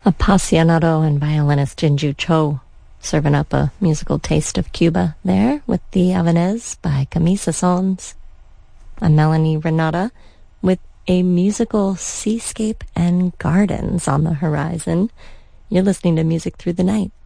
Appassionato and violinist Jinju Cho serving up a musical taste of Cuba there with the Havanese by Camisa Sons. I'm Melanie Renata with a musical seascape and gardens on the horizon. You're listening to Music Through the Night